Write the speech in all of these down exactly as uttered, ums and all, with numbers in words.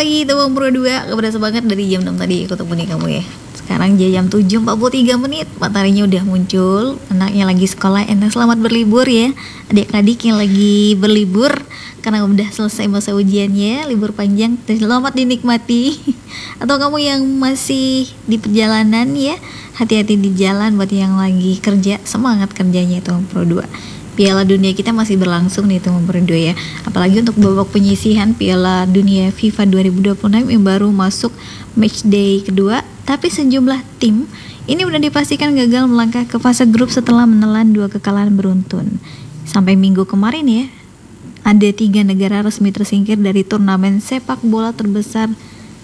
pagi teman Pro dua. Gak berasa banget dari jam enam tadi aku temui kamu ya. Sekarang jam tujuh empat puluh tiga menit. Mataharinya udah muncul. Anaknya lagi sekolah, enak selamat berlibur ya. Adik-adik yang lagi berlibur karena udah selesai masa ujiannya, libur panjang, selamat dinikmati. Atau kamu yang masih di perjalanan ya, hati-hati di jalan. Buat yang lagi kerja, semangat kerjanya teman Pro dua. Piala Dunia kita masih berlangsung nih teman Pro dua ya. Apalagi untuk babak penyisihan Piala Dunia FIFA dua ribu dua puluh enam yang baru masuk match day kedua. Tapi sejumlah tim ini udah dipastikan gagal melangkah ke fase grup setelah menelan dua kekalahan beruntun. Sampai minggu kemarin ya, ada tiga negara resmi tersingkir dari turnamen sepak bola terbesar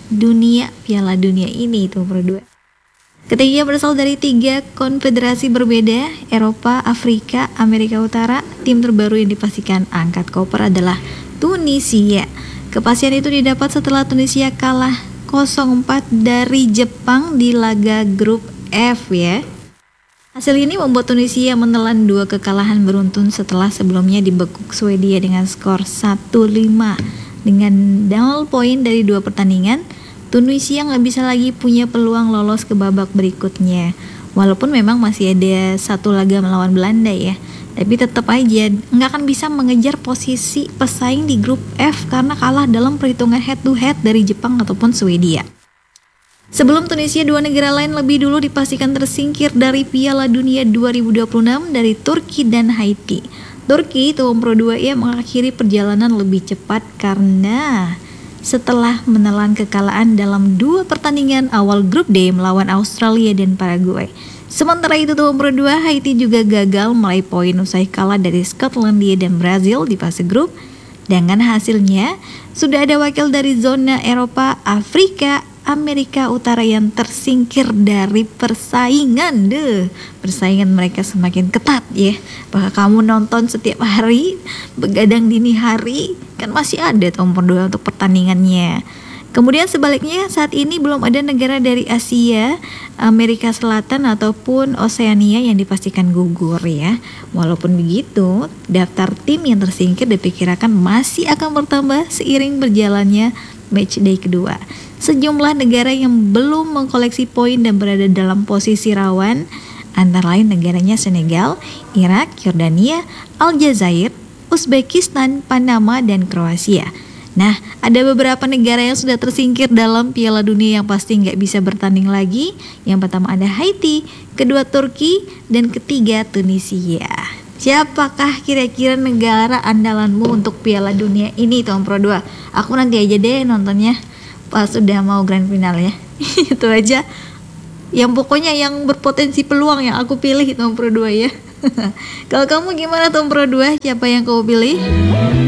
dunia Piala Dunia ini teman Pro dua. Ketiganya berasal dari tiga konfederasi berbeda, Eropa, Afrika, Amerika Utara. Tim terbaru yang dipastikan angkat koper adalah Tunisia. Kepastian itu didapat setelah Tunisia kalah nol empat dari Jepang di laga grup F ya. Hasil ini membuat Tunisia menelan dua kekalahan beruntun setelah sebelumnya dibekuk Swedia dengan skor satu lima. Dengan nol poin dari dua pertandingan, Tunisia nggak bisa lagi punya peluang lolos ke babak berikutnya. Walaupun memang masih ada satu laga melawan Belanda ya, tapi tetap aja nggak akan bisa mengejar posisi pesaing di grup F karena kalah dalam perhitungan head to head dari Jepang ataupun Swedia. Sebelum Tunisia, dua negara lain lebih dulu dipastikan tersingkir dari Piala Dunia dua ribu dua puluh enam dari Turki dan Haiti. Turki tahun Pro dua ya mengakhiri perjalanan lebih cepat karena setelah menelan kekalahan dalam dua pertandingan awal grup D melawan Australia dan Paraguay. Sementara itu tuan Pro dua, Haiti juga gagal meraih poin usai kalah dari Skotlandia dan Brazil di fase grup. Dengan hasilnya, sudah ada wakil dari zona Eropa, Afrika, Amerika Utara yang tersingkir dari persaingan. Deh, persaingan mereka semakin ketat ya. Apakah kamu nonton setiap hari, begadang dini hari? Kan masih ada tahun berdua untuk pertandingannya. Kemudian sebaliknya saat ini belum ada negara dari Asia, Amerika Selatan ataupun Oseania yang dipastikan gugur ya. Walaupun begitu, daftar tim yang tersingkir diperkirakan masih akan bertambah seiring berjalannya match day kedua. Sejumlah negara yang belum mengkoleksi poin dan berada dalam posisi rawan antara lain negaranya Senegal, Irak, Yordania, Aljazair, Uzbekistan, Panama, dan Kroasia. Nah, ada beberapa negara yang sudah tersingkir dalam Piala Dunia yang pasti nggak bisa bertanding lagi. Yang pertama ada Haiti, kedua Turki, dan ketiga Tunisia. Siapakah kira-kira negara andalanmu untuk Piala Dunia ini tahun Pro dua? Aku nanti aja deh nontonnya pas sudah mau grand final ya. Itu aja. Yang pokoknya yang berpotensi peluang yang aku pilih tahun Pro dua ya. Kalau kamu gimana tahun Pro dua? Siapa yang kau pilih?